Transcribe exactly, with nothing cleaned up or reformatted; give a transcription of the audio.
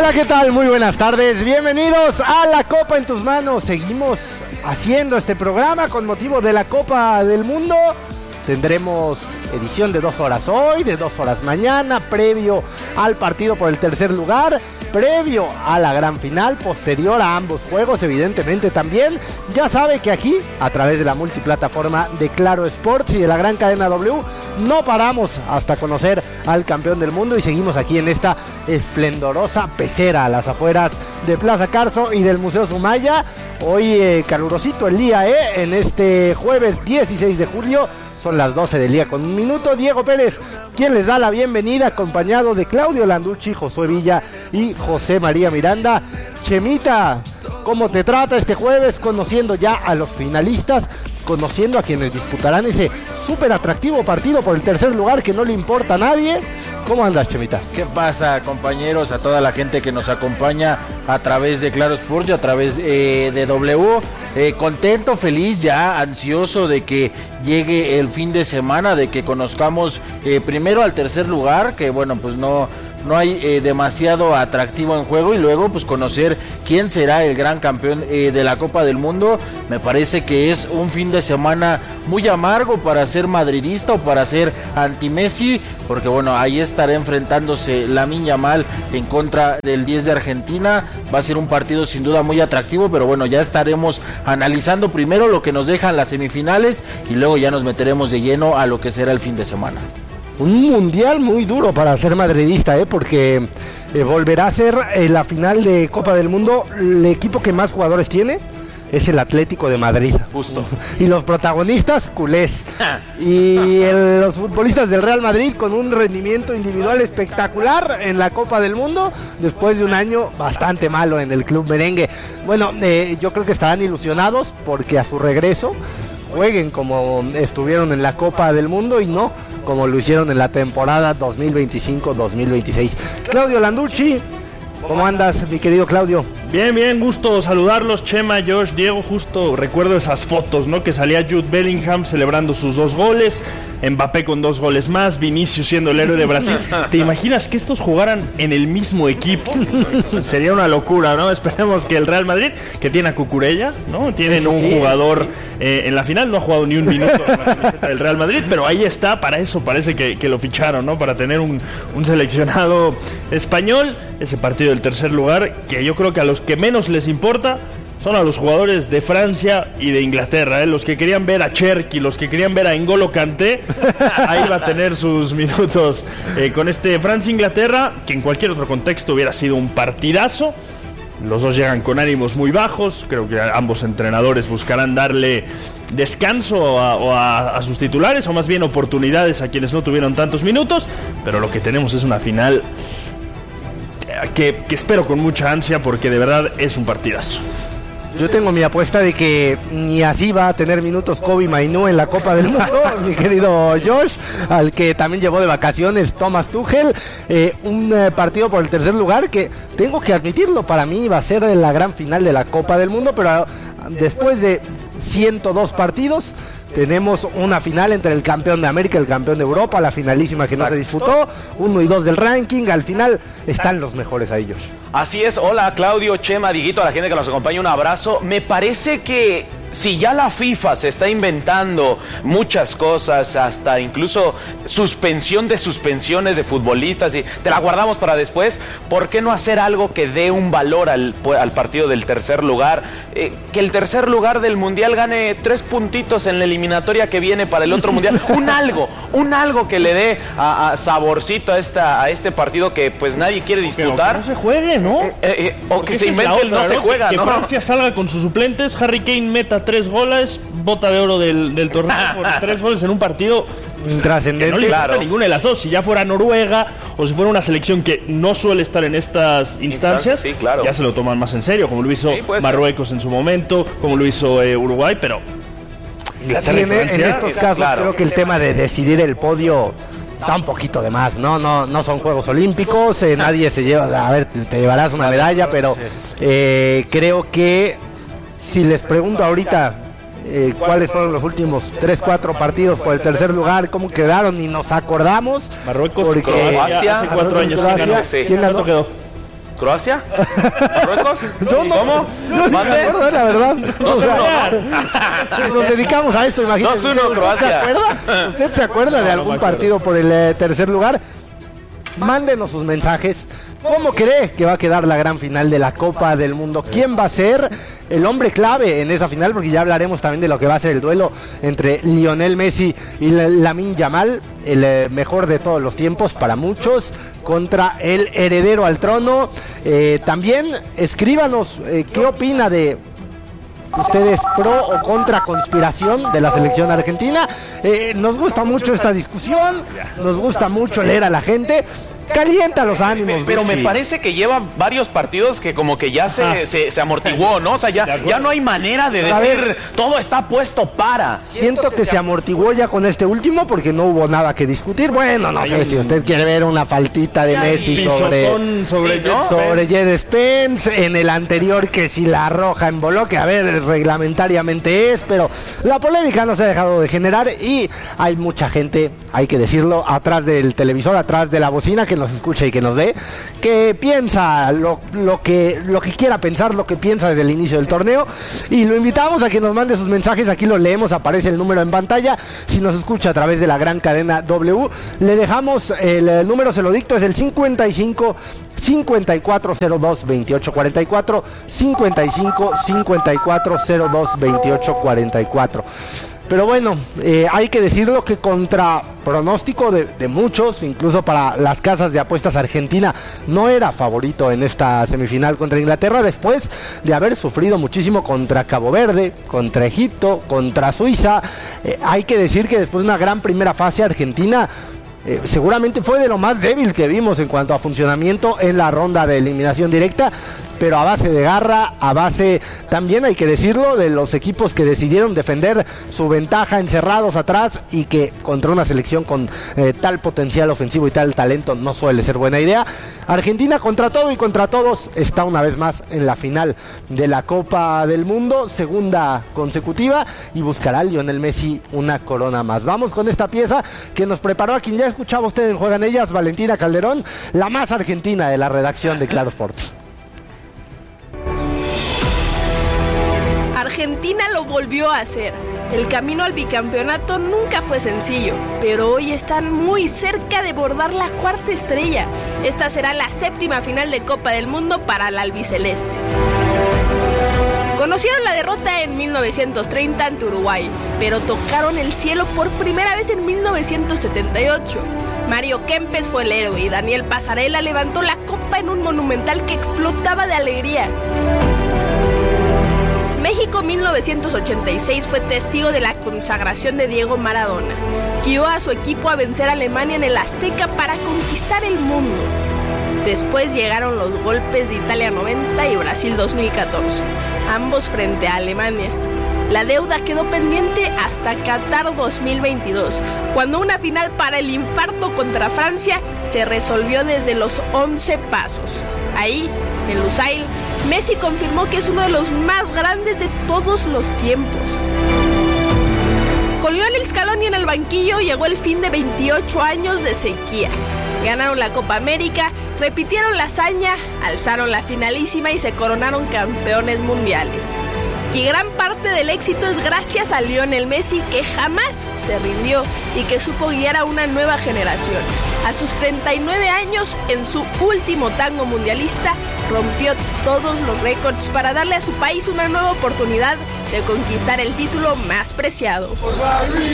Hola, ¿qué tal? Muy buenas tardes, bienvenidos a La Copa en tus manos. Seguimos haciendo este programa con motivo de la Copa del Mundo. Tendremos edición de dos horas hoy, de dos horas mañana, previo al partido por el tercer lugar, previo a la gran final, posterior a ambos juegos, evidentemente también. Ya sabe que aquí, a través de la multiplataforma de Claro Sports y de la gran cadena W, no paramos hasta conocer al campeón del mundo y seguimos aquí en esta esplendorosa pecera a las afueras de Plaza Carso y del Museo Sumaya. Hoy eh, calurosito el día, eh, en este jueves dieciséis de julio. Son las doce del día con un minuto. Diego Pérez, quien les da la bienvenida, acompañado de Claudio Landucci, Josué Villa y José María Miranda. Chemita, ¿cómo te trata este jueves? Conociendo ya a los finalistas, conociendo a quienes disputarán ese súper atractivo partido por el tercer lugar que no le importa a nadie. ¿Cómo andas, Chemita? ¿Qué pasa, compañeros? A toda la gente que nos acompaña a través de Claro Sports y a través eh, de W. Eh, contento, feliz, ya ansioso de que llegue el fin de semana, de que conozcamos eh, primero al tercer lugar, que bueno, pues no... no hay eh, demasiado atractivo en juego, y luego pues conocer quién será el gran campeón eh, de la Copa del Mundo. Me parece que es un fin de semana muy amargo para ser madridista o para ser anti-Messi, porque bueno, ahí estará enfrentándose Lamine Yamal en contra del diez de Argentina. Va a ser un partido sin duda muy atractivo, pero bueno, ya estaremos analizando primero lo que nos dejan las semifinales y luego ya nos meteremos de lleno a lo que será el fin de semana. Un mundial muy duro para ser madridista, ¿eh? Porque eh, volverá a ser eh, la final de Copa del Mundo. El equipo que más jugadores tiene es el Atlético de Madrid. Justo. Y los protagonistas, culés. Y el, los futbolistas del Real Madrid con un rendimiento individual espectacular en la Copa del Mundo, después de un año bastante malo en el club merengue. Bueno, eh, yo creo que estarán ilusionados porque a su regreso jueguen como estuvieron en la Copa del Mundo y no como lo hicieron en la temporada dos mil veinticinco dos mil veintiséis. Claudio Landucci, ¿cómo andas, mi querido Claudio? Bien, bien, gusto saludarlos, Chema, Josh, Diego. Justo recuerdo esas fotos, ¿no? Que salía Jude Bellingham celebrando sus dos goles, Mbappé con dos goles más, Vinicius siendo el héroe de Brasil. ¿Te imaginas que estos jugaran en el mismo equipo? Sería una locura, ¿no? Esperemos que el Real Madrid, que tiene a Cucurella, ¿no? Tienen un jugador eh, en la final, no ha jugado ni un minuto en la camiseta del Real Madrid, pero ahí está, para eso parece que, que lo ficharon, ¿no? Para tener un, un seleccionado español. Ese partido del tercer lugar, que yo creo que a los que menos les importa son a los jugadores de Francia y de Inglaterra, ¿eh? Los que querían ver a Cherki, los que querían ver a N'Golo Kanté, ahí va a tener sus minutos eh, con este Francia-Inglaterra, que en cualquier otro contexto hubiera sido un partidazo. Los dos llegan con ánimos muy bajos, creo que ambos entrenadores buscarán darle descanso a, o a, a sus titulares, o más bien oportunidades a quienes no tuvieron tantos minutos, pero lo que tenemos es una final que, que espero con mucha ansia, porque de verdad es un partidazo. Yo tengo mi apuesta de que ni así va a tener minutos Kobbie Mainoo en la Copa del Mundo, mi querido Josh, al que también llevó de vacaciones Thomas Tuchel. Eh, un eh, partido por el tercer lugar que, tengo que admitirlo, para mí va a ser la gran final de la Copa del Mundo, pero uh, después de ciento dos partidos tenemos una final entre el campeón de América y el campeón de Europa, la finalísima que no se disputó, uno y dos del ranking. Al final están los mejores a ellos. Así es. Hola, Claudio, Chema, Diguito, a la gente que nos acompaña, un abrazo. Me parece que si ya la FIFA se está inventando muchas cosas, hasta incluso suspensión de suspensiones de futbolistas, y te la guardamos para después, ¿por qué no hacer algo que dé un valor al, al partido del tercer lugar? Eh, que el tercer lugar del mundial gane tres puntitos en la eliminatoria que viene para el otro mundial. Un algo, un algo que le dé a, a saborcito a, esta, a este partido que pues nadie quiere disputar. Que no se juegue, ¿no? Eh, eh, o que se invente el no, no se juega, que, ¿no? Que Francia salga con sus suplentes, Harry Kane meta tres goles, bota de oro del, del torneo por tres goles en un partido trascendente. Que no le claro. importa ninguna de las dos. Si ya fuera Noruega o si fuera una selección que no suele estar en estas instancias, sí, claro. Ya se lo toman más en serio, como lo hizo sí, Marruecos en su momento, como lo hizo eh, Uruguay, pero Inglaterra, sí, en, en estos casos claro. Creo que el tema de decidir el podio da un poquito de más, ¿no? No, no son Juegos Olímpicos, eh, nadie se lleva, a ver, te, te llevarás una medalla, pero eh, creo que si les pregunto ahorita eh, cuáles fueron los últimos tres cuatro partidos por el tercer lugar, cómo quedaron, y nos acordamos. Marruecos, porque Croacia, hace cuatro años, Croacia, ¿quién ganó? Sí. ¿Quién ganó? quedó? ¿Croacia? ¿Marruecos? Son- ¿Cómo? No, ¿Mande? no, la verdad. dos O sea, uno. nos dedicamos a esto, imagínate. dos uno, ¿Usted Croacia. se acuerda? ¿Usted se acuerda de algún partido por el eh, tercer lugar? Mándenos sus mensajes. ¿Cómo cree que va a quedar la gran final de la Copa del Mundo? ¿Quién va a ser el hombre clave en esa final? Porque ya hablaremos también de lo que va a ser el duelo entre Lionel Messi y Lamine Yamal, el eh, mejor de todos los tiempos para muchos, contra el heredero al trono. Eh, también escríbanos eh, qué opina de ustedes, pro o contra conspiración de la selección argentina. Eh, nos gusta mucho esta discusión, nos gusta mucho leer a la gente. Calienta los ánimos. Pero me Gucci. parece que lleva varios partidos que como que ya se, se, se amortiguó, ¿no? O sea, ya, ya no hay manera de A decir ver. todo está puesto para. Siento que se amortiguó ya con este último porque no hubo nada que discutir. Bueno, no sé si usted quiere ver una faltita de Messi sobre, Pisotón sobre Sí, ¿no? Jet sobre Jed Spence. En el anterior que si la roja en bloque, a ver, reglamentariamente es, pero la polémica no se ha dejado de generar y hay mucha gente, hay que decirlo, atrás del televisor, atrás de la bocina, que nos escucha y que nos ve, que piensa lo, lo que lo que quiera pensar, lo que piensa desde el inicio del torneo, y lo invitamos a que nos mande sus mensajes. Aquí lo leemos, aparece el número en pantalla. Si nos escucha a través de la gran cadena W, le dejamos el, el número, se lo dicto, es el cincuenta y cinco cincuenta y cuatro cero dos veintiocho cuarenta y cuatro, cincuenta y cinco cincuenta y cuatro cero dos veintiocho cuarenta y cuatro. Pero bueno, eh, hay que decirlo que contra pronóstico de, de muchos, incluso para las casas de apuestas, Argentina no era favorito en esta semifinal contra Inglaterra, después de haber sufrido muchísimo contra Cabo Verde, contra Egipto, contra Suiza. Eh, hay que decir que después de una gran primera fase, Argentina Eh, seguramente fue de lo más débil que vimos en cuanto a funcionamiento en la ronda de eliminación directa, pero a base de garra, a base, también hay que decirlo, de los equipos que decidieron defender su ventaja encerrados atrás, y que contra una selección con eh, tal potencial ofensivo y tal talento no suele ser buena idea. Argentina contra todo y contra todos está una vez más en la final de la Copa del Mundo, segunda consecutiva, y buscará Lionel Messi una corona más. Vamos con esta pieza que nos preparó a quien ya escuchaba usted en Juegan Ellas, Valentina Calderón, la más argentina de la redacción de Claro Sports. Argentina lo volvió a hacer. El camino al bicampeonato nunca fue sencillo, pero hoy están muy cerca de bordar la cuarta estrella. Esta será la séptima final de Copa del Mundo para la albiceleste. Conocieron la derrota en mil novecientos treinta ante Uruguay, pero tocaron el cielo por primera vez en mil novecientos setenta y ocho. Mario Kempes fue el héroe y Daniel Passarella levantó la copa en un monumental que explotaba de alegría. México mil novecientos ochenta y seis fue testigo de la consagración de Diego Maradona, guió a su equipo a vencer a Alemania en el Azteca para conquistar el mundo. Después llegaron los golpes de Italia noventa y Brasil dos mil catorce, ambos frente a Alemania. La deuda quedó pendiente hasta Qatar dos mil veintidós, cuando una final para el infarto contra Francia se resolvió desde los once pasos. Ahí, en Lusail, Messi confirmó que es uno de los más grandes de todos los tiempos. Con Lionel Scaloni en el banquillo llegó el fin de veintiocho años de sequía. Ganaron la Copa América, repitieron la hazaña, alzaron la finalísima y se coronaron campeones mundiales. Y gran parte del éxito es gracias a Lionel Messi, que jamás se rindió y que supo guiar a una nueva generación. A sus treinta y nueve años, en su último tango mundialista, rompió todos los récords para darle a su país una nueva oportunidad de conquistar el título más preciado.